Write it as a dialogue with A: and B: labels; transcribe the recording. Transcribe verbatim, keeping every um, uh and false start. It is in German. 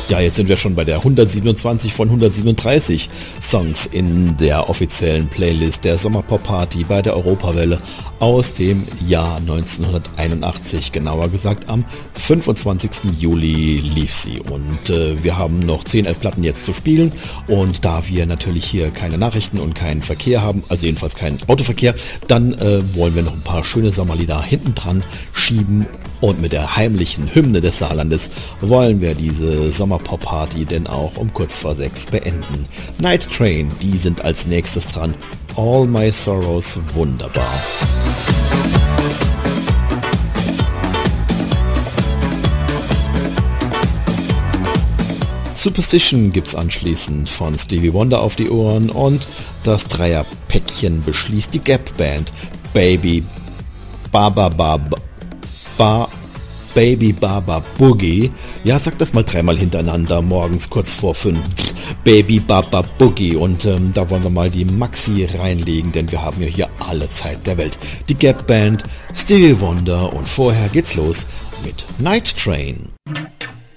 A: Ja, jetzt sind wir schon bei der hundertsiebenundzwanzig von hundertsiebenunddreißig Songs in der offiziellen Playlist der Sommerpop-Party bei der Europawelle aus dem Jahr neunzehnhunderteinundachtzig. Genauer gesagt am fünfundzwanzigsten Juli lief sie. Und äh, wir haben noch zehn, elf Platten jetzt zu spielen. Und da wir natürlich hier keine Nachrichten und keinen Verkehr haben, also jedenfalls keinen Autoverkehr, dann äh, wollen wir noch ein paar schöne Sommerlieder hinten dran schieben. Und mit der heimlichen Hymne des Saarlandes wollen wir diese Sommerpop-Party denn auch um kurz vor sechs beenden. Night Train, die sind als nächstes dran. All My Sorrows, wunderbar. Superstition gibt's anschließend von Stevie Wonder auf die Ohren und das Dreierpäckchen beschließt die Gap Band. Baby Baba Baba Ba Baby Baba Boogie. Ja, sag das mal dreimal hintereinander, morgens kurz vor fünf. Baby Baba Boogie. Und ähm, da wollen wir mal die Maxi reinlegen, denn wir haben ja hier alle Zeit der Welt. Die Gap Band, Stevie Wonder und vorher geht's los mit Night Train.